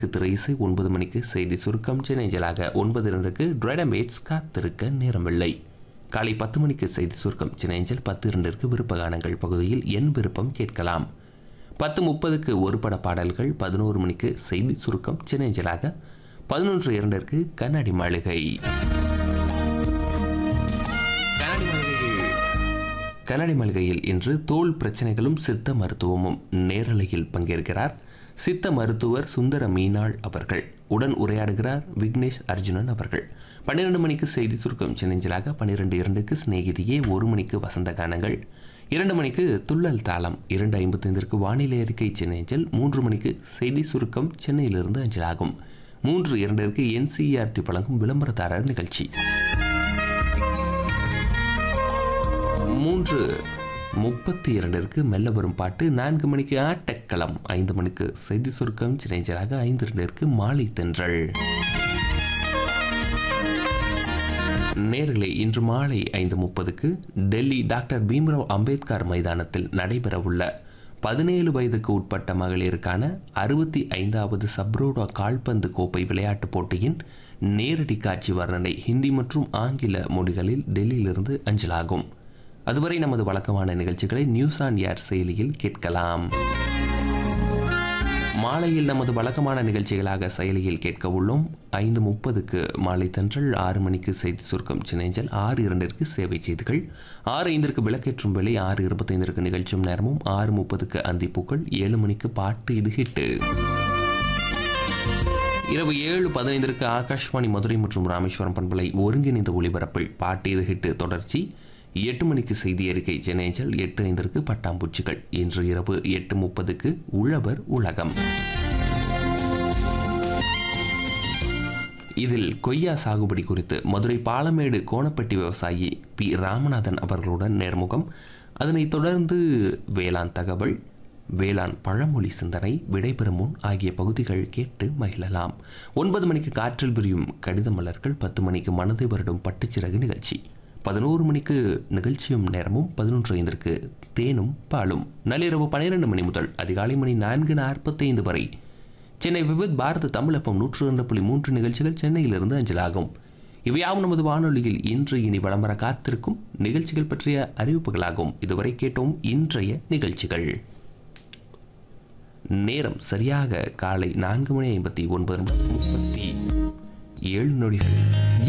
திரை இசை 9 மணிக்கு செய்தி சுருக்கம் சென்னை அஞ்சலாக 9:02 டிரைடமேட்ஸ் காத்திருக்க நேரமில்லை. காலை 10 மணிக்கு செய்தி சுருக்கம் சென்னை அஞ்சல் 10:02 விருப்ப கானங்கள் பகுதியில் என் விருப்பம் கேட்கலாம். 10:30 ஒரு பட பாடல்கள். 11 மணிக்கு செய்தி சுருக்கம் சென்னை அஞ்சலாக 11:02 கண்ணாடி மாளிகை. கண்ணாடி மாளிகையில் இன்று தோல் பிரச்சனைகளும் சித்த மருத்துவமும் நேரலையில் பங்கேற்கிறார் சித்த மருத்துவர் சுந்தர மீனாள் அவர்கள். உடன் உரையாடுகிறார் விக்னேஷ் அர்ஜுனன் அவர்கள். 12 மணிக்கு செய்தி சுருக்கம் சென்னஞ்சலாக 12:02 சிநேகிதியே. 1 மணிக்கு வசந்த கானங்கள். 2 மணிக்கு துள்ளல் தாளம். 2:55 வானிலை அறிக்கை சென்னஞ்சல். 3 மணிக்கு செய்தி சுருக்கம் சென்னையிலிருந்து அஞ்சலாகும். 3:02 NCERT வழங்கும் விளம்பரதாரர் நிகழ்ச்சி. 3:32 மெல்ல வரும் பாட்டு. 4 மணிக்கு ஆட்டக்களம். 5 மணிக்கு செய்தி சுருக்கம் சிறைஞ்சலாக. 5:02 மாலை தென்றல். நேர்களே, இன்று மாலை 5:30 டெல்லி டாக்டர் பீம்ராவ் அம்பேத்கர் மைதானத்தில் நடைபெறவுள்ள 17 வயதுக்கு உட்பட்ட மகளிருக்கான 65வது சப்ரோடா கால்பந்து கோப்பை விளையாட்டுப் போட்டியின் நேரடி காட்சி வர்ணனை ஹிந்தி மற்றும் ஆங்கில மொழிகளில் டெல்லியிலிருந்து அஞ்சலாகும். அதுவரை நமது வழக்கமான நிகழ்ச்சிகளை நியூஸ் ஆன் ஏர் செயலியில் கேட்கலாம். மாலையில் நமது வழக்கமான நிகழ்ச்சிகளாக செயலியில் கேட்க உள்ளோம். 5:30 மாலை தென்றல். 6 மணிக்கு செய்தி சுருக்கம் சின்னஞ்சல். 6:02 சேவை செய்திகள். 6:05 விளக்கேற்றும் வேலை. 6:25 நிகழ்ச்சியும் நேரமும். 6:30 அந்திப்பூக்கள். 7 மணிக்கு பாட்டு இது ஹிட்டு. இரவு 7:15 ஆகாஷ்வாணி மதுரை மற்றும் ராமேஸ்வரம் பண்பலை ஒருங்கிணைந்த ஒளிபரப்பில் பாட்டு இது ஹிட்டு தொடர்ச்சி. 8 மணிக்கு செய்தி அறிக்கை சென்னைஞ்சல். 8:05 பட்டாம்பூச்சிகள். இன்று இரவு 8:30 உழவர் உலகம். இதில் கொய்யா சாகுபடி குறித்து மதுரை பாலமேடு கோணப்பட்டி விவசாயி பி ராமநாதன் அவர்களுடன் நேர்முகம். அதனைத் தொடர்ந்து வேளாண் தகவல், வேளாண் பழமொழி சிந்தனை, விடைபெறும் முன் ஆகிய பகுதிகள் கேட்டு மகிழலாம். 9 மணிக்கு காற்றில் விரியும் கடித மலர்கள். 10 மணிக்கு மனதை வருடும் பட்டுச்சிறகு நிகழ்ச்சி. 11 மணிக்கு நிகழ்ச்சியும் நேரமும். 11:05 தேனும் பாலும். நள்ளிரவு 12 மணி முதல் அதிகாலை மணி 4:45 வரை சென்னை விவித் பாரத தமிழ் FM 102.3 நிகழ்ச்சிகள் சென்னையிலிருந்து அஞ்சலாகும். இவையாவும் நமது வானொலியில் இன்று இனி வளம்பர காத்திருக்கும் நிகழ்ச்சிகள் பற்றிய அறிவிப்புகளாகும். இதுவரை கேட்டோம் இன்றைய நிகழ்ச்சிகள். நேரம் சரியாக காலை 4:59 நிமிடம் 37 நொடிகள்.